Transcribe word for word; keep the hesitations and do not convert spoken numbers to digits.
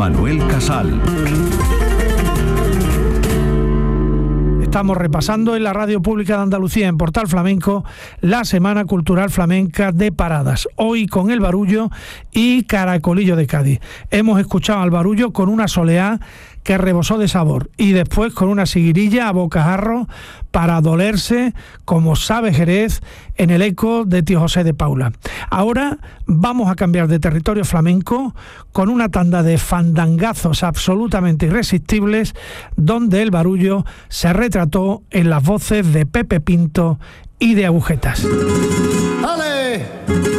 Manuel Casal. Estamos repasando en la Radio Pública de Andalucía, en Portal Flamenco, la Semana Cultural Flamenca de Paradas. Hoy con el Barullo y Caracolillo de Cádiz. Hemos escuchado al Barullo con una soleá que rebosó de sabor y después con una seguirilla a bocajarro para dolerse, como sabe Jerez, en el eco de Tío José de Paula. Ahora vamos a cambiar de territorio flamenco con una tanda de fandangazos absolutamente irresistibles donde el Barullo se retrató en las voces de Pepe Pinto y de Agujetas. ¡Ale!